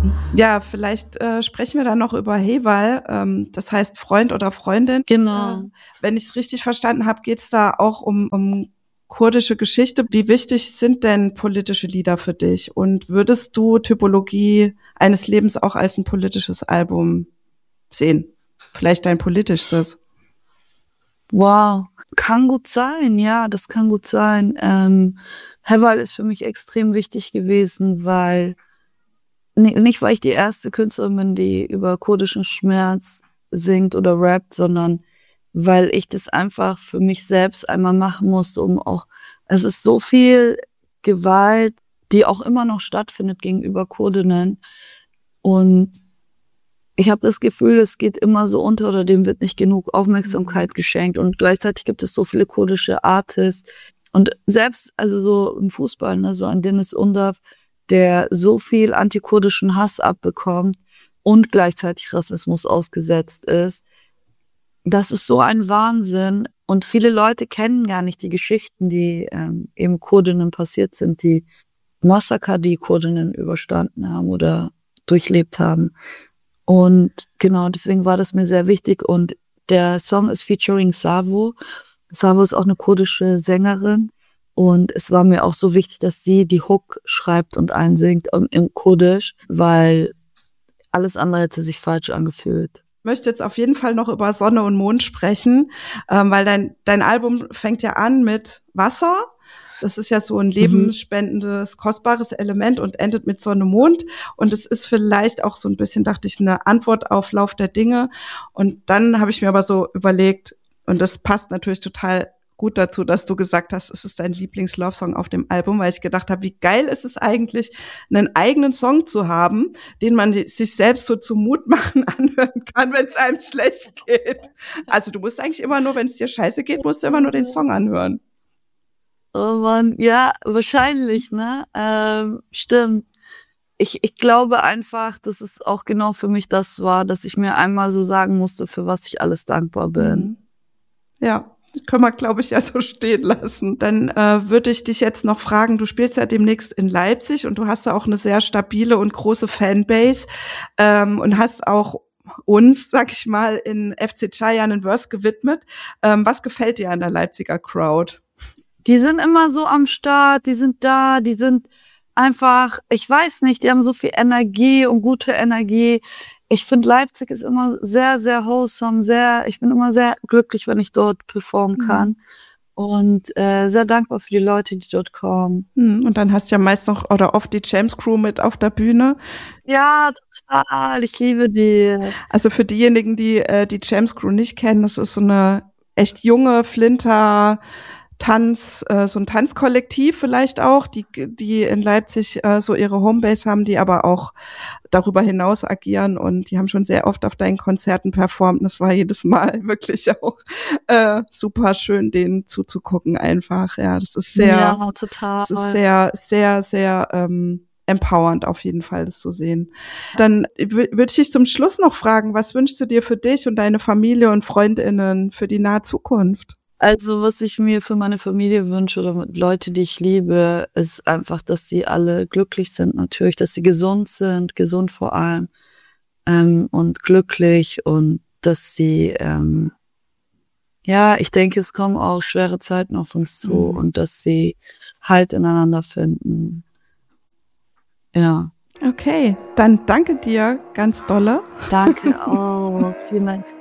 Ja, vielleicht sprechen wir dann noch über Heval, das heißt Freund oder Freundin. Genau. Wenn ich es richtig verstanden habe, geht es da auch um kurdische Geschichte. Wie wichtig sind denn politische Lieder für dich? Und würdest du Typologie eines Lebens auch als ein politisches Album sehen? Vielleicht dein politischstes? Wow. Kann gut sein, ja, das kann gut sein. Heval ist für mich extrem wichtig gewesen, weil nicht, weil ich die erste Künstlerin bin, die über kurdischen Schmerz singt oder rappt, sondern weil ich das einfach für mich selbst einmal machen musste, es ist so viel Gewalt, die auch immer noch stattfindet gegenüber Kurdinnen. Und ich habe das Gefühl, es geht immer so unter oder dem wird nicht genug Aufmerksamkeit geschenkt. Und gleichzeitig gibt es so viele kurdische Artists. Und selbst, also so im Fußball, ne, so ein Deniz Undav, der so viel antikurdischen Hass abbekommt und gleichzeitig Rassismus ausgesetzt ist. Das ist so ein Wahnsinn. Und viele Leute kennen gar nicht die Geschichten, die eben Kurdinnen passiert sind, die Massaker, die Kurdinnen überstanden haben oder durchlebt haben. Und genau, deswegen war das mir sehr wichtig. Und der Song ist featuring Savo. Savo ist auch eine kurdische Sängerin. Und es war mir auch so wichtig, dass sie die Hook schreibt und einsingt im Kurdisch, weil alles andere hätte sich falsch angefühlt. Ich möchte jetzt auf jeden Fall noch über Sonne und Mond sprechen, weil dein Album fängt ja an mit Wasser. Das ist ja so ein lebensspendendes, kostbares Element und endet mit Sonne, Mond. Und es ist vielleicht auch so ein bisschen, dachte ich, eine Antwort auf Lauf der Dinge. Und dann habe ich mir aber so überlegt, und das passt natürlich total gut dazu, dass du gesagt hast, es ist dein Lieblings-Love-Song auf dem Album, weil ich gedacht habe, wie geil ist es eigentlich, einen eigenen Song zu haben, den man sich selbst so zum Mutmachen anhören kann, wenn es einem schlecht geht. Also du musst eigentlich immer nur, wenn es dir scheiße geht, musst du immer nur den Song anhören. Oh Mann, ja, wahrscheinlich, ne? Stimmt. Ich glaube einfach, dass es auch genau für mich das war, dass ich mir einmal so sagen musste, für was ich alles dankbar bin. Ja, können wir, glaube ich, ja so stehen lassen. Dann würde ich dich jetzt noch fragen, du spielst ja demnächst in Leipzig und du hast ja auch eine sehr stabile und große Fanbase und hast auch uns, sag ich mal, in FC Cheyenne einen Verse gewidmet. Was gefällt dir an der Leipziger Crowd? Die sind immer so am Start, die sind da, die sind einfach, ich weiß nicht, die haben so viel Energie und gute Energie. Ich finde, Leipzig ist immer sehr, sehr wholesome, ich bin immer sehr glücklich, wenn ich dort performen kann. Und sehr dankbar für die Leute, die dort kommen. Und dann hast du ja meist noch oder oft die James Crew mit auf der Bühne. Ja, total, ich liebe die. Also für diejenigen, die die James Crew nicht kennen, das ist so eine echt junge Flinter so ein Tanzkollektiv vielleicht auch, die in Leipzig so ihre Homebase haben, die aber auch darüber hinaus agieren und die haben schon sehr oft auf deinen Konzerten performt. Das war jedes Mal wirklich auch super schön, denen zuzugucken einfach. Ja, das ist sehr, total. Das ist sehr, sehr, sehr empowernd auf jeden Fall, das zu sehen. Dann würde ich dich zum Schluss noch fragen, was wünschst du dir für dich und deine Familie und FreundInnen für die nahe Zukunft? Also, was ich mir für meine Familie wünsche oder Leute, die ich liebe, ist einfach, dass sie alle glücklich sind natürlich, dass sie gesund sind, gesund vor allem, und glücklich und dass sie, ich denke, es kommen auch schwere Zeiten auf uns zu und dass sie Halt ineinander finden. Ja. Okay, dann danke dir ganz dolle. Danke auch. Vielen Dank.